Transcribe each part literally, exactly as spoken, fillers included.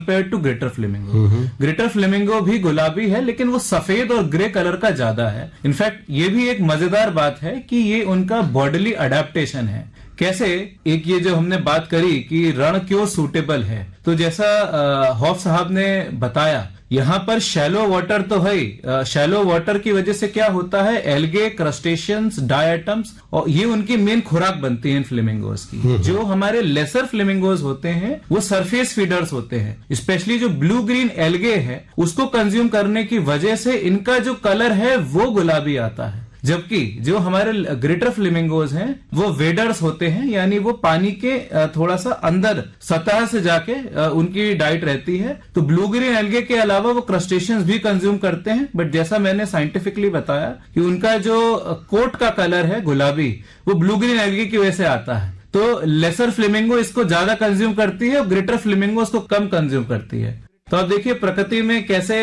Compare to greater flamingo. Greater flamingo भी गुलाबी है, लेकिन वो सफेद और ग्रे कलर का ज्यादा है। इनफैक्ट ये भी एक मजेदार बात है कि ये उनका बॉडीली अडेप्टेशन है। कैसे? एक ये जो हमने बात करी कि रण क्यों सूटेबल है, तो जैसा हॉफ साहब ने बताया, यहाँ पर शैलो वाटर तो है। शैलो वाटर की वजह से क्या होता है, एल्गे, क्रस्टेशियंस, डायटम्स, और ये उनकी मेन खुराक बनती है फ्लेमिंगोज की। जो हमारे लेसर फ्लेमिंगोज होते हैं वो सरफेस फीडर्स होते हैं। स्पेशली जो ब्लू ग्रीन एल्गे है उसको कंज्यूम करने की वजह से इनका जो कलर है वो गुलाबी आता है। जबकि जो हमारे ग्रेटर फ्लेमिंगोज हैं वो वेडर्स होते हैं, यानी वो पानी के थोड़ा सा अंदर सतह से जाके उनकी डाइट रहती है। तो ब्लू ग्रीन एल्गे के अलावा वो क्रस्टेशियंस भी कंज्यूम करते हैं, बट जैसा मैंने साइंटिफिकली बताया कि उनका जो कोट का कलर है गुलाबी, वो ब्लू ग्रीन एल्गे की वजह से आता है। तो लेसर फ्लेमिंगो इसको ज्यादा कंज्यूम करती है और ग्रेटर फ्लेमिंगो इसको कम कंज्यूम करती है। तो आप देखिए प्रकृति में कैसे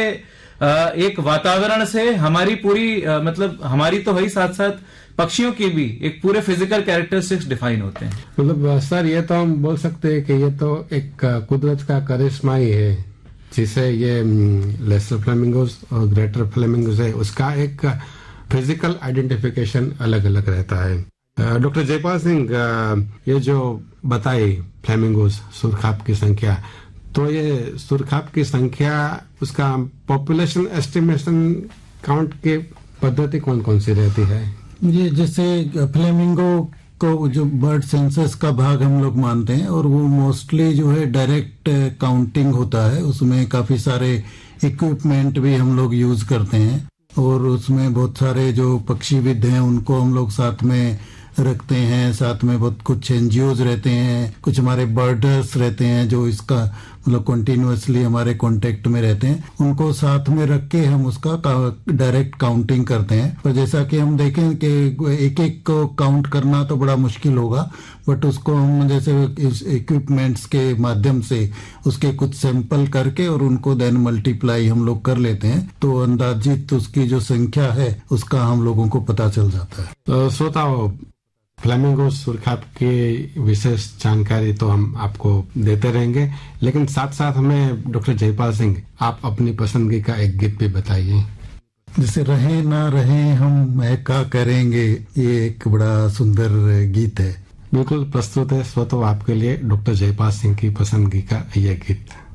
एक वातावरण से हमारी पूरी मतलब हमारी तो वही साथ साथ पक्षियों की भी एक पूरे फिजिकल कैरेक्टरिस्टिक्स डिफाइन होते हैं। मतलब सर ये तो हम बोल सकते हैं कि ये तो एक कुदरत का करिश्मा ही है, जिसे ये लेसर फ्लेमिंगोज और ग्रेटर फ्लेमिंगोज है उसका एक फिजिकल आइडेंटिफिकेशन अलग अलग रहता है। डॉक्टर जयपाल सिंह, ये जो बताई फ्लेमिंगोज सुरखाब की संख्या, तो ये सुरखाब की संख्या उसका पॉपुलेशन एस्टिमेशन काउंट की पद्धति कौन कौन सी रहती है? ये जैसे फ्लेमिंगो को जो बर्ड सेंसस का भाग हम लोग मानते हैं, और वो मोस्टली जो है डायरेक्ट काउंटिंग होता है। उसमें काफी सारे इक्विपमेंट भी हम लोग यूज करते हैं, और उसमें बहुत सारे जो पक्षीविद हैं उनको हम लोग साथ में रखते हैं। साथ में बहुत कुछ एनजीओज रहते हैं, कुछ हमारे बर्डर्स रहते हैं जो इसका मतलब कंटिन्यूअसली हमारे कांटेक्ट में रहते हैं। उनको साथ में रख के हम उसका डायरेक्ट काउंटिंग करते हैं। पर जैसा कि हम देखें कि एक एक को काउंट करना तो बड़ा मुश्किल होगा, बट उसको हम जैसे इस इक्विपमेंट्स के माध्यम से उसके कुछ सैंपल करके और उनको देन मल्टीप्लाई हम लोग कर लेते हैं, तो अंदाजित उसकी जो संख्या है उसका हम लोगों को पता चल जाता है। तो श्रोताओं, फ्लेमिंगो सुरखाब की विशेष जानकारी तो हम आपको देते रहेंगे, लेकिन साथ साथ हमें डॉक्टर जयपाल सिंह आप अपनी पसंदगी का एक गीत भी बताइए। जैसे रहे ना रहे हम महका करेंगे, ये एक बड़ा सुंदर गीत है। बिल्कुल प्रस्तुत है श्रोताओं आपके लिए डॉक्टर जयपाल सिंह की पसंदगी का यह गीत।